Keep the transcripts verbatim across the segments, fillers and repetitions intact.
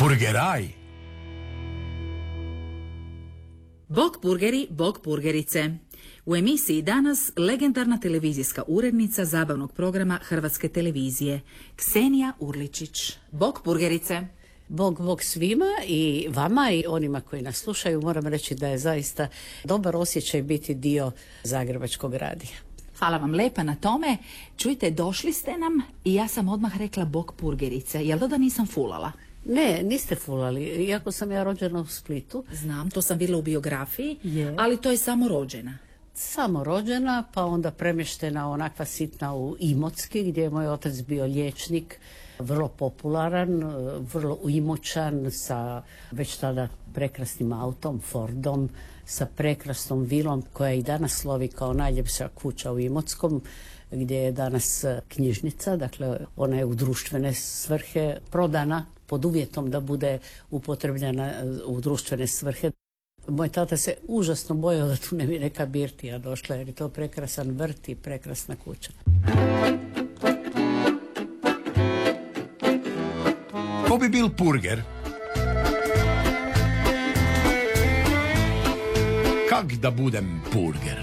Burgeraj. Bok burgeri, bok burgerice. U emisiji danas legendarna televizijska urednica zabavnog programa Hrvatske televizije, Ksenija Urličić. Bok burgerice. Bog, bog svima i vama i onima koji nas slušaju. Moram reći da je zaista dobar osjećaj biti dio Zagrebačkog radija. Hvala vam lepa na tome. Čujte, došli ste nam i ja sam odmah rekla bok burgerice. Jel da da nisam fulala? Ne, niste fulali, iako sam ja rođena u Splitu. Znam, to sam vidjela u biografiji, Je. ali to je samo rođena. Samo rođena, pa onda premještena onakva sitna u Imotski, gdje je moj otac bio liječnik, vrlo popularan, vrlo uimoćan, sa već tada prekrasnim autom, Fordom, sa prekrasnom vilom koja i danas slovi kao najljepša kuća u Imotskom, gdje je danas knjižnica, dakle ona je u društvene svrhe prodana pod uvjetom da bude upotrebljena u društvene svrhe. Moj tata se užasno bojao da tu ne bi neka birtija došla, jer je to prekrasan vrt i prekrasna kuća. Ko bi bil burger? Kak da budem burger?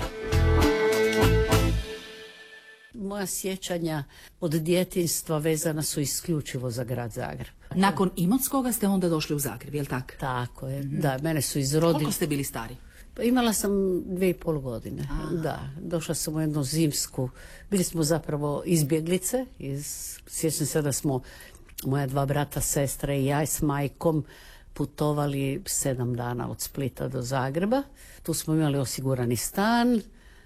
Moja sjećanja od djetinjstva vezana su isključivo za grad Zagreb. Nakon Imotskoga ste onda došli u Zagreb, jel tak? Tako je, da, mene su izrodili. Koliko ste bili stari? Pa imala sam dvije i pol godine, Aha. da. Došla sam u jednu zimsku, bili smo zapravo izbjeglice, iz, sjećam se da smo, moja dva brata, sestra i ja s majkom putovali sedam dana od Splita do Zagreba. Tu smo imali osigurani stan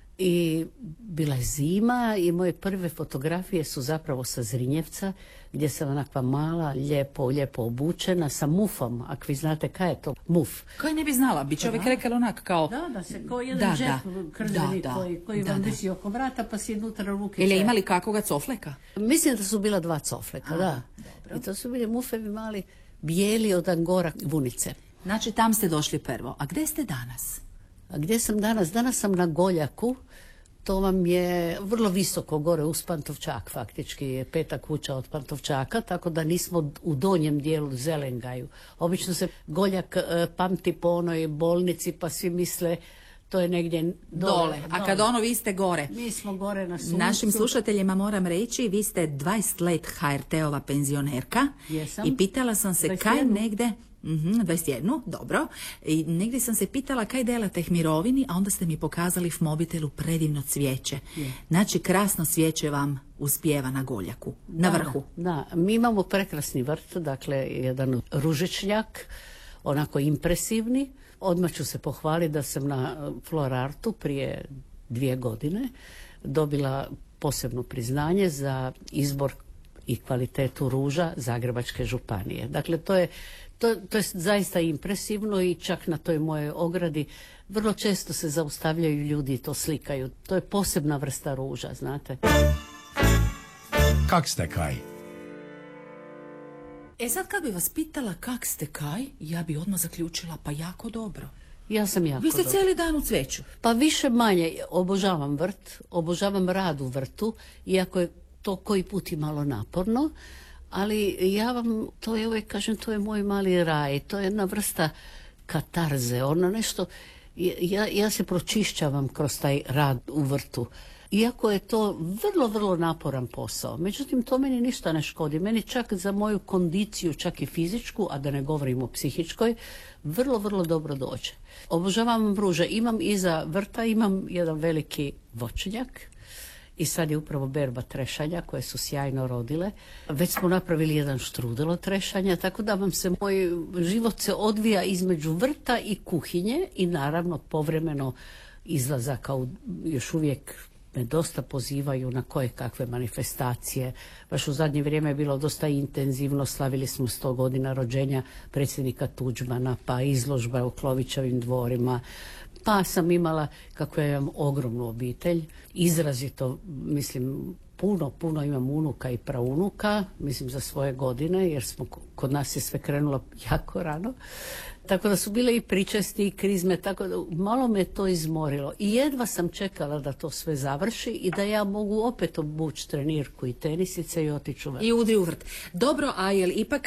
i bila je zima i moje prve fotografije su zapravo sa Zrinjevca, gdje sam onakva mala, lijepo, lijepo obučena sa mufom. Ako vi znate kaj je to muf? Koji ne bi znala, bi čovjek rekao onak kao... Da, da se kao jedan Da, džep da. krzeni Da, da. koji, koji Da, vam da. visi oko vrata pa si unutra ruke. Ili imali kakvoga cofleka? Mislim da su bila dva cofleka, da. I to su bili mufevi mali, bijeli od angora vunice. Znači, tam ste došli prvo. A gdje ste danas? A gdje sam danas? Danas sam na Goljaku. To vam je vrlo visoko gore uz Pantovčak, faktički je peta kuća od Pantovčaka, tako da nismo u donjem dijelu Zelengaju. Obično se Goljak e, pamti po onoj bolnici, pa svi misle to je negdje dole. Dole. A kad ono, vi ste gore. Mi smo gore na suncu. Našim slušateljima moram reći, vi ste dvadeset let H R T-ova penzionerka. Jesam. I pitala sam se dvadeset kaj jednu. negde... Mhm, dvadeset jednu, dobro. I negdje sam se pitala kaj delate mirovini, a onda ste mi pokazali v mobitelu predivno cvijeće. Je. Znači, krasno cvijeće vam uspijeva na Goljaku, na Da, vrhu. Da, mi imamo prekrasni vrt, dakle jedan ružičnjak, onako impresivni. Odmah ću se pohvaliti da sam na Florartu prije dvije godine dobila posebno priznanje za izbor i kvalitetu ruža Zagrebačke županije. Dakle, to je, to, to je zaista impresivno i čak na toj mojoj ogradi vrlo često se zaustavljaju ljudi i to slikaju. To je posebna vrsta ruža, znate. Kak ste kaj? E sad kad bi vas pitala kak ste kaj, ja bi odmah zaključila pa jako dobro. Ja sam jako Vi ste dobra. cijeli dan u cvijeću. Pa više manje obožavam vrt, obožavam rad u vrtu, iako je to koji put i malo naporno, ali ja vam, to je uvijek kažem, to je moj mali raj, to je jedna vrsta katarze, ono nešto, ja, ja se pročišćavam kroz taj rad u vrtu. Iako je to vrlo, vrlo naporan posao. Međutim, to meni ništa ne škodi. Meni čak za moju kondiciju, čak i fizičku, a da ne govorim o psihičkoj, vrlo, vrlo dobro dođe. Obožavam ruže. Imam iza vrta, imam jedan veliki voćnjak i sad je upravo berba trešanja koje su sjajno rodile. Već smo napravili jedan štrudel od trešanja, tako da vam se moj život se odvija između vrta i kuhinje i naravno povremeno izlazaka u, još uvijek me dosta pozivaju na koje kakve manifestacije. Baš u zadnje vrijeme je bilo dosta intenzivno, slavili smo sto godina rođenja predsjednika Tuđmana, pa izložba u Klovićevim dvorima, pa sam imala, kako ja imam ogromnu obitelj, izrazito, mislim, puno, puno imam unuka i praunuka, mislim za svoje godine, jer smo, kod nas je sve krenulo jako rano. Tako da su bile i pričesti i krizme, tako da malo me to izmorilo. I jedva sam čekala da to sve završi i da ja mogu opet obući trenirku i tenisice i otići u vrt. I udri u vrt. Dobro, a jel ipak